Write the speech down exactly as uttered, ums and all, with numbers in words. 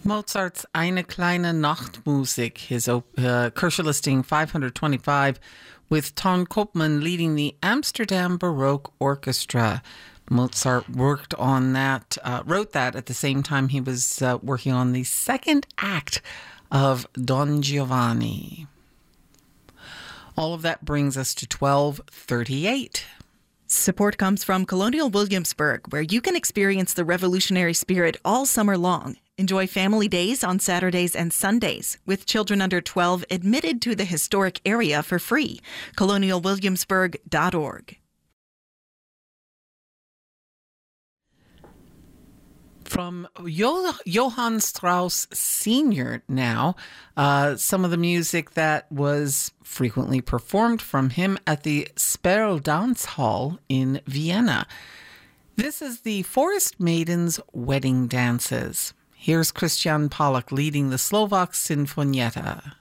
Mozart's Eine kleine Nachtmusik, his uh, Kirchelisting five twenty-five, with Ton Koopman leading the Amsterdam Baroque Orchestra. Mozart worked on that, uh, wrote that at the same time he was uh, working on the second act of Don Giovanni. All of that brings us to twelve thirty-eight. Support comes from Colonial Williamsburg, where you can experience the revolutionary spirit all summer long. Enjoy family days on Saturdays and Sundays, with children under twelve admitted to the historic area for free. colonial williamsburg dot org. From jo- Johann Strauss Senior now, uh, some of the music that was frequently performed from him at the Sperl Dance Hall in Vienna. This is the Forest Maidens' Wedding Dances. Here's Christian Pollock leading the Slovak Sinfonietta.